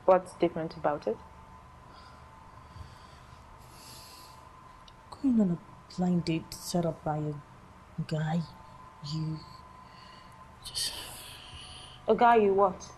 What's different about it? Going on a blind date set up by a guy you just A guy you what?